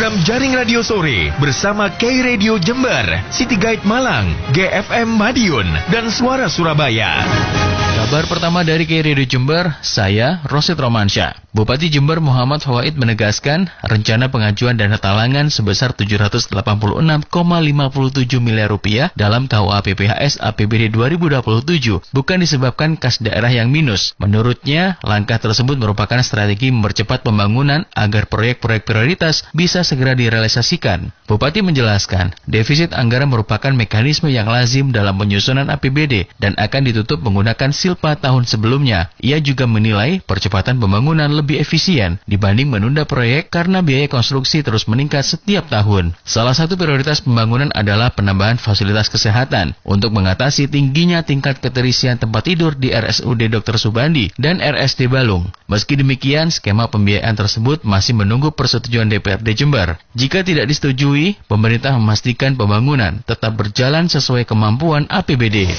program Jaring Radio Sore bersama K-Radio Jember, City Guide Malang, GFM Madiun, dan Suara Surabaya. Kabar pertama dari K-Radio Jember, saya Rosid Romansyah. Bupati Jember Muhammad Fawaid menegaskan rencana pengajuan dana talangan sebesar 786,57 miliar rupiah dalam KUA PPHS APBD 2027 bukan disebabkan kas daerah yang minus. Menurutnya, langkah tersebut merupakan strategi mempercepat pembangunan agar proyek-proyek prioritas bisa segera direalisasikan. Bupati menjelaskan, defisit anggaran merupakan mekanisme yang lazim dalam penyusunan APBD dan akan ditutup menggunakan silpa tahun sebelumnya. Ia juga menilai percepatan pembangunan lebih efisien dibanding menunda proyek karena biaya konstruksi terus meningkat setiap tahun. Salah satu prioritas pembangunan adalah penambahan fasilitas kesehatan untuk mengatasi tingginya tingkat keterisian tempat tidur di RSUD Dr. Subandi dan RSD Balung. Meski demikian, skema pembiayaan tersebut masih menunggu persetujuan DPRD Jember. Jika tidak disetujui, pemerintah memastikan pembangunan tetap berjalan sesuai kemampuan APBD.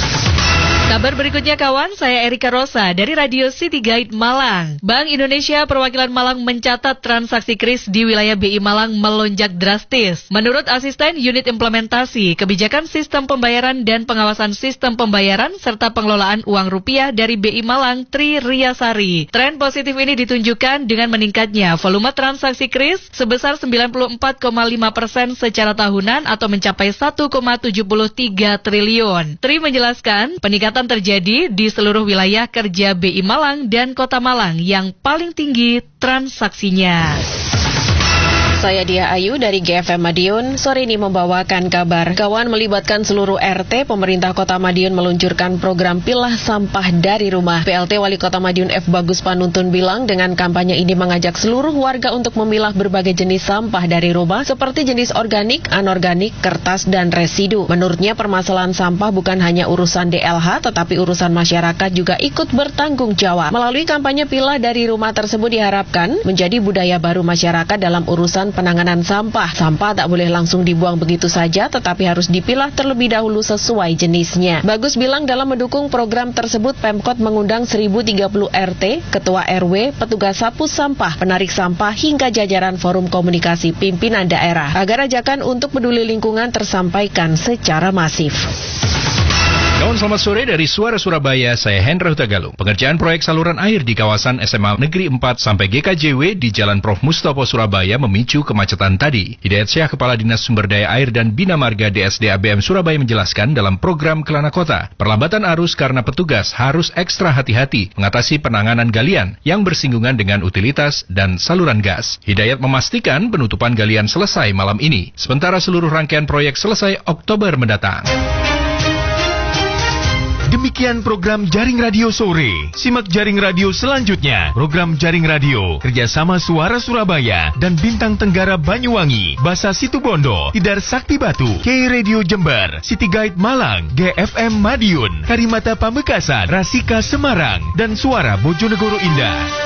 Kabar berikutnya kawan, saya Erika Rosa dari Radio City Guide Malang. Bank Indonesia Perwakilan Malang mencatat transaksi kris di wilayah BI Malang melonjak drastis. Menurut Asisten Unit Implementasi, Kebijakan Sistem Pembayaran dan Pengawasan Sistem Pembayaran serta Pengelolaan Uang Rupiah dari BI Malang, Tri Riyasari. Tren positif ini ditunjukkan dengan meningkatnya volume transaksi kris sebesar 94,5% secara tahunan atau mencapai 1,73 triliun. Tri menjelaskan, peningkatan terjadi di seluruh wilayah kerja BI Malang dan Kota Malang yang paling tinggi transaksinya. Saya Dia Ayu dari GFM Madiun, sore ini membawakan kabar. Kawan melibatkan seluruh RT, pemerintah Kota Madiun meluncurkan program pilah sampah dari rumah. PLT Wali Kota Madiun F. Bagus Panuntun bilang dengan kampanye ini mengajak seluruh warga untuk memilah berbagai jenis sampah dari rumah seperti jenis organik, anorganik, kertas, dan residu. Menurutnya permasalahan sampah bukan hanya urusan DLH, tetapi urusan masyarakat juga ikut bertanggung jawab. Melalui kampanye pilah dari rumah tersebut diharapkan menjadi budaya baru masyarakat dalam urusan penanganan sampah. Sampah tak boleh langsung dibuang begitu saja, tetapi harus dipilah terlebih dahulu sesuai jenisnya. Bagus bilang dalam mendukung program tersebut, Pemkot mengundang 1030 RT, Ketua RW, petugas sapu sampah, penarik sampah, hingga jajaran forum komunikasi pimpinan daerah, agar ajakan untuk peduli lingkungan tersampaikan secara masif. Kawan, selamat sore dari Suara Surabaya, saya Hendra Hutagalung. Pengerjaan proyek saluran air di kawasan SMA Negeri 4 sampai GKJW di Jalan Prof. Mustopo Surabaya memicu kemacetan tadi. Hidayat Syah, Kepala Dinas Sumber Daya Air dan Bina Marga DSD ABM Surabaya menjelaskan dalam program Kelana Kota, perlambatan arus karena petugas harus ekstra hati-hati mengatasi penanganan galian yang bersinggungan dengan utilitas dan saluran gas. Hidayat memastikan penutupan galian selesai malam ini, sementara seluruh rangkaian proyek selesai Oktober mendatang. Demikian program Jaring Radio Sore. Simak Jaring Radio selanjutnya. Program Jaring Radio kerjasama Suara Surabaya dan Bintang Tenggara Banyuwangi, Basa Situbondo, Tidar Sakti Batu, K-Radio Jember, City Guide Malang, GFM Madiun, Karimata Pamekasan, Rasika Semarang, dan Suara Bojonegoro Indah.